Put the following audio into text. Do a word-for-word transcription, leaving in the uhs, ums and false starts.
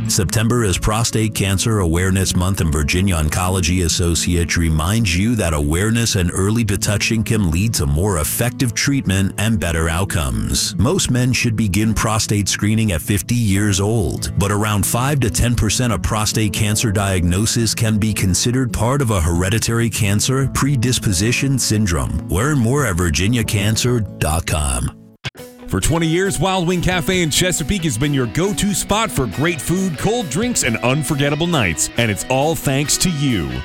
September is Prostate Cancer Awareness Month, and Virginia Oncology Associates reminds you that awareness and early detecting can lead to more effective treatment and better outcomes. Most men should begin prostate screening at fifty years old, but around five to ten percent of prostate cancer diagnosis can be considered part of a hereditary cancer predisposition syndrome. Learn more at virginia cancer dot com. For twenty years, Wild Wing Cafe in Chesapeake has been your go-to spot for great food, cold drinks, and unforgettable nights. And it's all thanks to you.